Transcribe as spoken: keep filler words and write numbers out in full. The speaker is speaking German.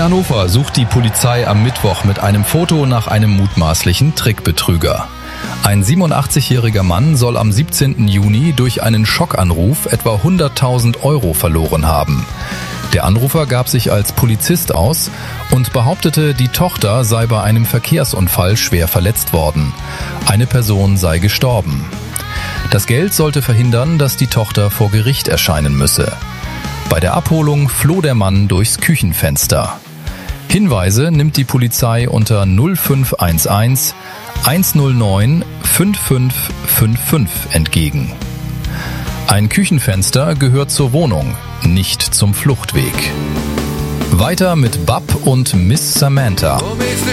Hannover sucht die Polizei am Mittwoch mit einem Foto nach einem mutmaßlichen Trickbetrüger. Ein siebenundachtzigjähriger Mann soll am siebzehnten Juni durch einen Schockanruf etwa hunderttausend Euro verloren haben. Der Anrufer gab sich als Polizist aus und behauptete, die Tochter sei bei einem Verkehrsunfall schwer verletzt worden. Eine Person sei gestorben. Das Geld sollte verhindern, dass die Tochter vor Gericht erscheinen müsse. Bei der Abholung floh der Mann durchs Küchenfenster. Hinweise nimmt die Polizei unter null fünf eins eins eins null neun fünf fünf fünf fünf entgegen. Ein Küchenfenster gehört zur Wohnung, nicht zum Fluchtweg. Weiter mit Bub und Miss Samantha.